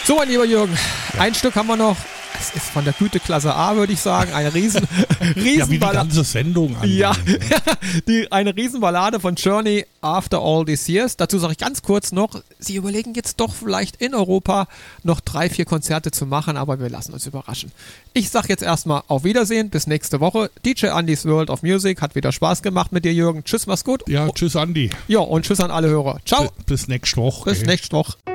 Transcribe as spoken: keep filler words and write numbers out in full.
So, mein lieber Jürgen, ja. ein Stück haben wir noch. Es ist von der Güteklasse A, würde ich sagen. Eine riesen, riesen ja, wie die ganze Sendung an. Ja, die, eine Riesenballade von Journey, After All These Years. Dazu sage ich ganz kurz noch, sie überlegen jetzt doch vielleicht in Europa noch drei, vier Konzerte zu machen, aber wir lassen uns überraschen. Ich sage jetzt erstmal auf Wiedersehen, bis nächste Woche. D J Andys World of Music hat wieder Spaß gemacht mit dir, Jürgen. Tschüss, mach's gut. Ja, tschüss, Andi. Ja, und tschüss an alle Hörer. Ciao. Bis nächste Woche. Bis nächste Woche.